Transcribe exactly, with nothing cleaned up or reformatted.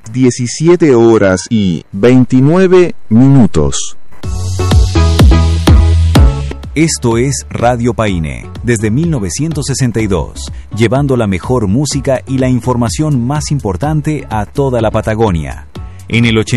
diecisiete horas y veintinueve minutos. Esto es Radio Paine, desde mil novecientos sesenta y dos, llevando la mejor música y la información más importante a toda la Patagonia. En el